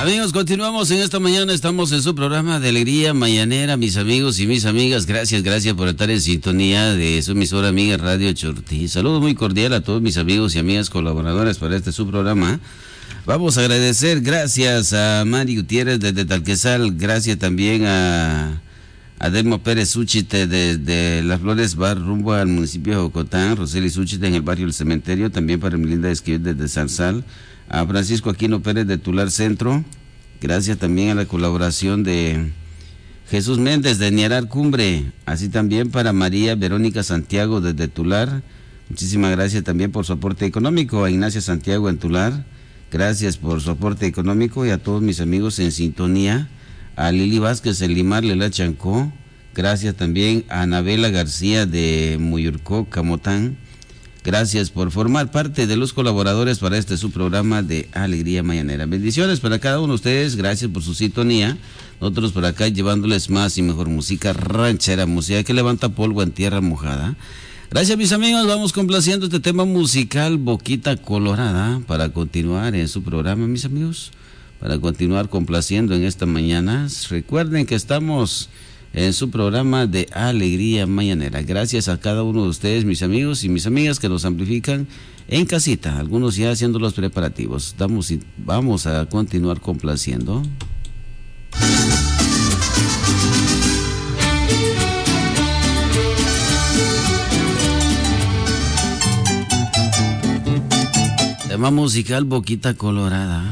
Amigos, continuamos en esta mañana, estamos en su programa de Alegría Mañanera, mis amigos y mis amigas, gracias por estar en sintonía de su emisora amiga Radio Chortí. Saludo muy cordial a todos mis amigos y amigas colaboradores para este su programa. Vamos a agradecer, gracias a Mari Gutiérrez desde Talquesal, gracias también a Demo Pérez Súchite desde Las Flores, va rumbo al municipio de Jocotán, Roseli Súchite en el barrio El Cementerio, también para Melinda Esquivel desde Zarzal, a Francisco Aquino Pérez de Tular Centro, gracias también a la colaboración de Jesús Méndez de Niarar Cumbre, así también para María Verónica Santiago desde Tular, muchísimas gracias también por su aporte económico, a Ignacia Santiago en Tular, gracias por su aporte económico y a todos mis amigos en sintonía, a Lili Vázquez en Limar, Lela Chancó, gracias también a Anabela García de Muyurcó, Camotán, gracias por formar parte de los colaboradores para este su programa de Alegría Mañanera. Bendiciones para cada uno de ustedes, gracias por su sintonía. Nosotros por acá llevándoles más y mejor música ranchera, música que levanta polvo en tierra mojada. Gracias mis amigos, vamos complaciendo este tema musical Boquita Colorada para continuar en su programa, mis amigos, para continuar complaciendo en esta mañana. Recuerden que estamos en su programa de Alegría Mañanera. Gracias a cada uno de ustedes, mis amigos y mis amigas que nos amplifican en casita, algunos ya haciendo los preparativos. Vamos a continuar complaciendo. Tema musical Boquita Colorada.